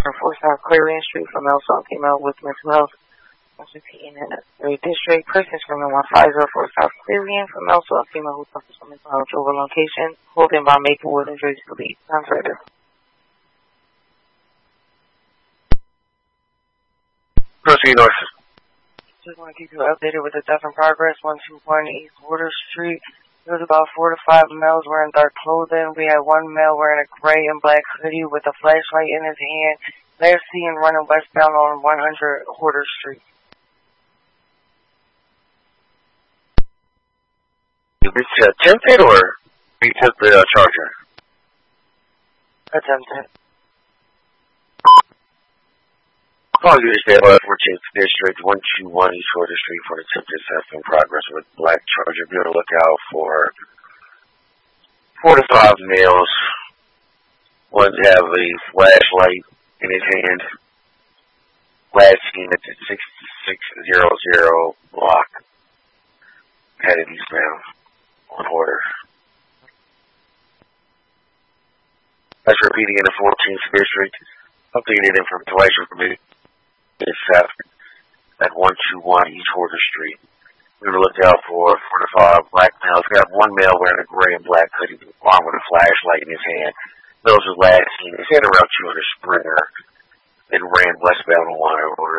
4 South Clarion Street from male to female with mental health. In the district, person screaming 1504 South Clarion from male to female who suffers from mental health over location, holding by Maplewood and Jersey Police. Sounds right there. Proceed, North. Just want to keep you updated with the death in progress. 121 East Water Street. There was about 4 to 5 males wearing dark clothing. We had one male wearing a gray and black hoodie with a flashlight in his hand. Last seen running westbound on 100 Horder Street. You attempted or you took the charger? Attempted. Call you today about 14th District, 121 East Water Street for the attempted theft in progress with black charger. Be on the lookout for 4 to 5 males. One have a flashlight in his hand. Last seen at the 6600 block. Headed eastbound on Horder. That's repeating in the 14th District. Updated information from me. It's at 121 East Horder Street. We're going to look out for 4 to 5 black males. We have one male wearing a gray and black hoodie, armed with a flashlight in his hand. Those were last seen. He's headed around 200 Springer and ran westbound on 100 Horder.